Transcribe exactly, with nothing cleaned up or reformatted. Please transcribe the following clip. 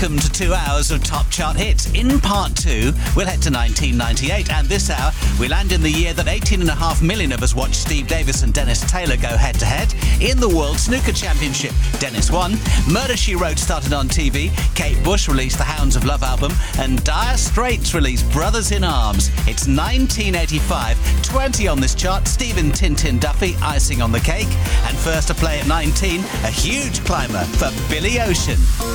Welcome to two hours of top chart hits. In part two, we'll head to nineteen ninety-eight, and this hour we land in the year that eighteen and a half million of us watched Steve Davis and Dennis Taylor go head to head in the World Snooker Championship. Dennis won. Murder, She Wrote started on T V. Kate Bush released the Hounds of Love album, and Dire Straits released Brothers in Arms. It's nineteen eighty-five, twenty on this chart. Stephen Tintin Duffy, Icing on the Cake, and first to play at nineteen, a huge climber for Billy Ocean.